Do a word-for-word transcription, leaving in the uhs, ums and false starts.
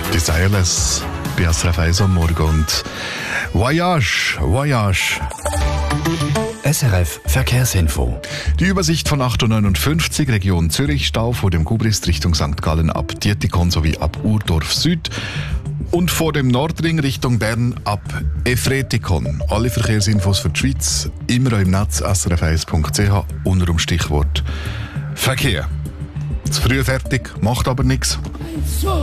Desireless bei S R F eins am Morgen und Voyage, Voyage. S R F Verkehrsinfo. Die Übersicht von acht Uhr neunundfünfzig, Region Zürich, Stau vor dem Gubrist Richtung Sankt Gallen ab Dietikon sowie ab Urdorf Süd. Und vor dem Nordring Richtung Bern ab Efretikon. Alle Verkehrsinfos für die Schweiz immer im Netz s r f eins punkt c h unter dem Stichwort Verkehr. Zu früh fertig, macht aber nichts.